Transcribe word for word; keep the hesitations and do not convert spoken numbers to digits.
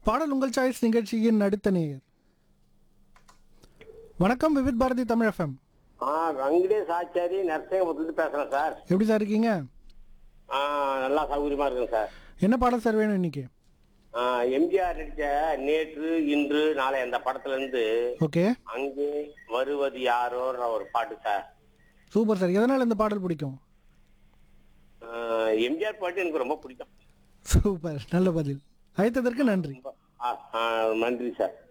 பாடல் உங்கள் சாய்ஸ் நிகழ்ச்சியின் அடுத்த நேயர். வணக்கம், விவித் பாரதி தமிழ் எஃப்எம். ஆ வெங்கடேஷ் ஆச்சாரி நரசிங்கபுரத்துலேருந்து பேசுகிறேன் சார். எப்படி சார் இருக்கீங்க? ஆ நல்லா சௌகரியமாக இருக்குங்க சார். என்ன பாடல் சார் வேணும் இன்னைக்கு? ஆ எம்ஜிஆர் நடித்த நேற்று இன்று நாளை அந்த படத்துலேருந்து ஓகே, அங்கே வருவது யாரோன்ற ஒரு பாட்டு சார். Super sir. எதனால் இந்த பாடல் பிடிக்கும்? ஆ, எம்ஜிஆர் பாட்டு எனக்கு ரொம்ப பிடிக்கும். சூப்பர், நல்ல பதில். அழைத்ததற்கு நன்றி. ஆ, ஆ, நன்றி சார்.